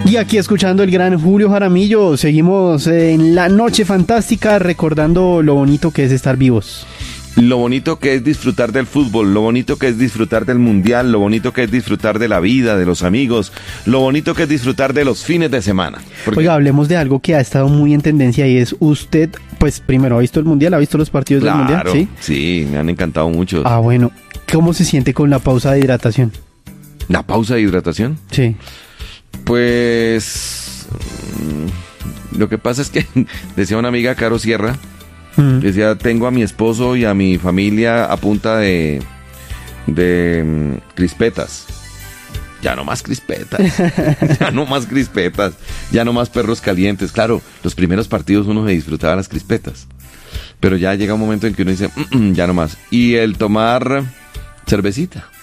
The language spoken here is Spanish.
Y aquí escuchando el gran Julio Jaramillo, seguimos en la noche fantástica recordando lo bonito que es estar vivos. Lo bonito que es disfrutar del fútbol, lo bonito que es disfrutar del mundial, lo bonito que es disfrutar de la vida, de los amigos, lo bonito que es disfrutar de los fines de semana. Porque... Oiga, hablemos de algo que ha estado muy en tendencia y es usted, pues primero, ¿ha visto el mundial? ¿Ha visto los partidos del mundial? Sí, me han encantado mucho. Ah, bueno, ¿cómo se siente con la pausa de hidratación? ¿La pausa de hidratación? Sí. Pues lo que pasa es que decía una amiga, Caro Sierra, decía, tengo a mi esposo y a mi familia a punta de crispetas. Ya no más crispetas, ya no más crispetas, ya no más perros calientes. Claro, los primeros partidos uno se disfrutaba las crispetas, pero ya llega un momento en que uno dice, ya no más. Y el tomar cervecita.